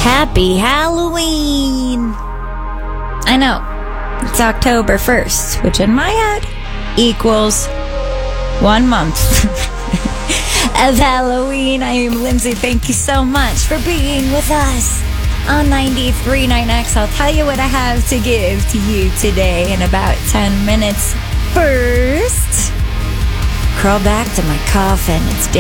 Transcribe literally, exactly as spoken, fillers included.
Happy Halloween! I know, it's October first, which in my head equals one month of Halloween. I am Lindsay. Thank you so much for being with us on ninety-three point nine X. I'll tell you what I have to give to you today in about ten minutes. First, crawl back to my coffin. It's